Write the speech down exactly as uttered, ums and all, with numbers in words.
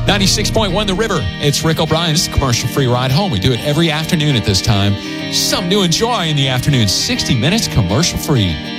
ninety-six point one The River. It's Rick O'Brien. It's a commercial-free ride home. We do it every afternoon at this time. Something to enjoy in the afternoon. sixty minutes commercial-free.